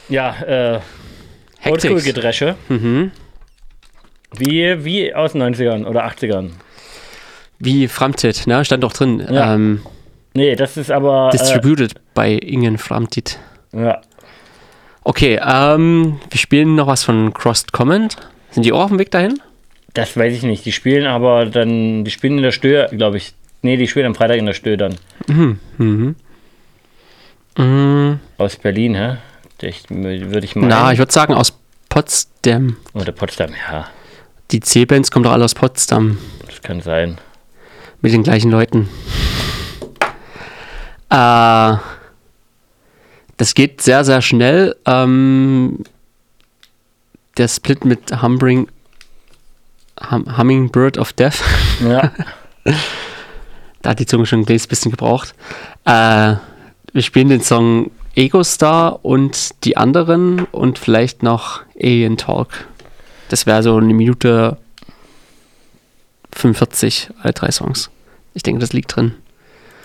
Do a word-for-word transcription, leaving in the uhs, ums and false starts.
Ja, äh, Oldschool-Gedresche. Mhm. Wie, wie aus den neunzigern oder achtzigern. Wie Framtit, ne? Stand auch drin. Ja. Ähm, Nee, das ist aber... distributed äh, bei Ingen Framtit. Ja. Okay, ähm, wir spielen noch was von Crossed Comment. Sind die auch auf dem Weg dahin? Das weiß ich nicht. Die spielen aber dann... Die spielen in der Stö, glaube ich. Nee, die spielen am Freitag in der Stö dann. Mhm. Mhm. Mhm. Aus Berlin, hä? Würde ich mal... Na, ich würde sagen aus Potsdam. Oder Potsdam, ja. Die C-Bands kommen doch alle aus Potsdam. Das kann sein. Mit den gleichen Leuten. Äh, das geht sehr, sehr schnell. Ähm, der Split mit Humbring, hum, Hummingbird of Death. Ja. Da hat die Zunge schon ein kleines bisschen gebraucht. Äh, wir spielen den Song Ego Star und die anderen und vielleicht noch Alien Talk. Das wäre so eine Minute fünfundvierzig, alle drei Songs. Ich denke, das liegt drin.